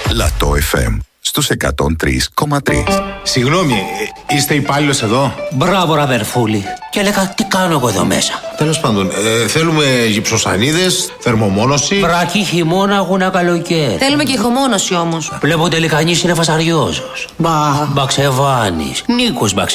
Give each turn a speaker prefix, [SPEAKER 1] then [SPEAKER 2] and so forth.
[SPEAKER 1] Λατό FM στους 103,3.
[SPEAKER 2] Συγγνώμη, είστε υπάλληλος εδώ?
[SPEAKER 3] Μπράβο, Ραβερφούλη. Και έλεγα, τι κάνω εγώ εδώ μέσα?
[SPEAKER 2] Τέλος πάντων, θέλουμε γυψοσανίδες, θερμομόνωση.
[SPEAKER 3] Βρακή, χειμώνα, αγώνα, καλοκαίρι.
[SPEAKER 4] Θέλουμε και ηχομόνωση όμως.
[SPEAKER 3] Βλέπω τελικανής είναι φασαριόζος. Μπαξεβάνης, Νίκος Μπαξεβάνης.